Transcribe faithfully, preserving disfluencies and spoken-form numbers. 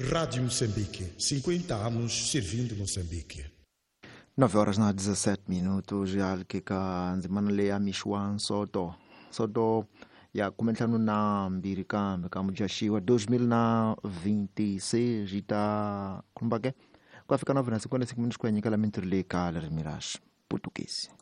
Rádio Moçambique, cinquenta anos servindo Moçambique. nove horas na dezessete minutos ya kika nzimana le ya Mishwan Soto Soto ya kumentlano na mbiri kambe kamujashiwa dois mil vinte e seis ita kumbake kwa fika nove na cinquenta e cinco minutos kwenye kala mintrle kala Mirage Português.